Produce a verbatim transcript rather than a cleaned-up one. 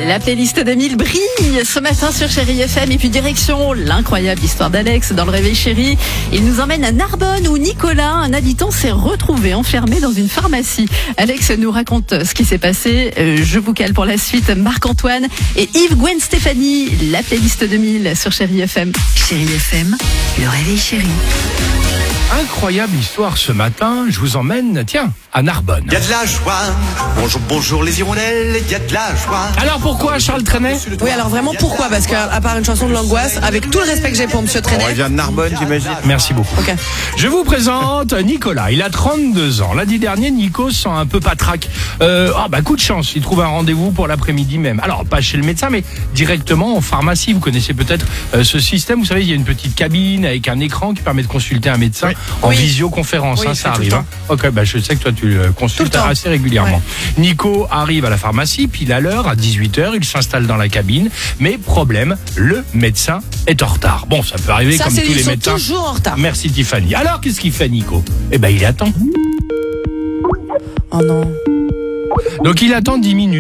La playlist d'Emile brille ce matin sur Chérie F M et puis direction l'incroyable histoire d'Alex dans le Réveil Chérie. Il nous emmène à Narbonne où Nicolas, un habitant, s'est retrouvé enfermé dans une pharmacie. Alex nous raconte ce qui s'est passé. Je vous cale pour la suite Marc-Antoine et Yves Gwen Stéphanie. La playlist d'Emile sur Chérie F M. Chérie F M, le Réveil Chérie. Incroyable histoire ce matin, je vous emmène, tiens, à Narbonne. Il y a de la joie, bonjour, bonjour les hirondelles, il y a de la joie. Alors pourquoi Charles Trenet? Oui, alors vraiment pourquoi? Parce qu'à part une chanson de l'angoisse, avec tout le respect que j'ai pour Monsieur On Trenet. vient de Narbonne, j'imagine. Merci beaucoup. Ok. Je vous présente Nicolas, il a trente-deux ans. Lundi dernier, Nico se sent un peu patraque. Euh, ah bah coup de chance, il trouve un rendez-vous pour l'après-midi même. Alors pas chez le médecin, mais directement en pharmacie. Vous connaissez peut-être euh, ce système, vous savez, il y a une petite cabine avec un écran qui permet de consulter un médecin. Oui. En Oui. visioconférence, Oui, hein, je ça fais tout arrive. le Hein. Ok, bah je sais que toi tu le consultes temps. assez régulièrement. Ouais. Nico arrive à la pharmacie, pile à l'heure, à dix-huit heures, il s'installe dans la cabine. Mais problème, le médecin est en retard. Bon, ça peut arriver Ça, comme c'est tous ils les sont médecins. toujours en retard. Merci Tiffany. Alors qu'est-ce qu'il fait Nico? Eh ben il attend. Oh non. Donc il attend dix minutes.